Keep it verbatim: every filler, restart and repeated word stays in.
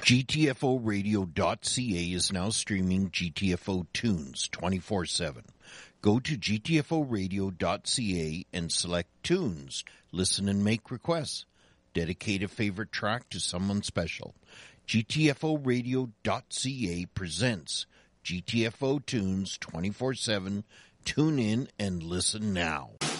G T F O radio dot C A is now streaming G T F O tunes twenty-four seven. Go to G T F O radio dot C A and select tunes. Listen and make requests. Dedicate a favorite track to someone special. G T F O radio dot C A presents G T F O tunes twenty-four seven. Tune in and listen now.